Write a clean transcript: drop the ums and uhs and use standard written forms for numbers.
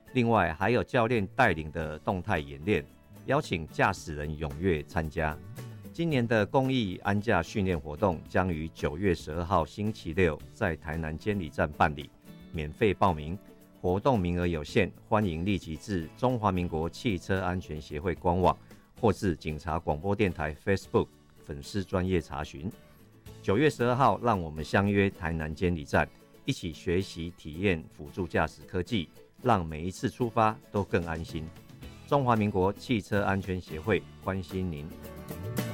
另外还有教练带领的动态演练，邀请驾驶人踊跃参加。今年的公益安驾训练活动将于9月12号星期六在台南监理站办理，免费报名，活动名额有限，欢迎立即至中华民国汽车安全协会官网或至警察广播电台 Facebook 粉丝专页查询。9月12号，让我们相约台南监理站，一起学习体验辅助驾驶科技，让每一次出发都更安心。中华民国汽车安全协会关心您。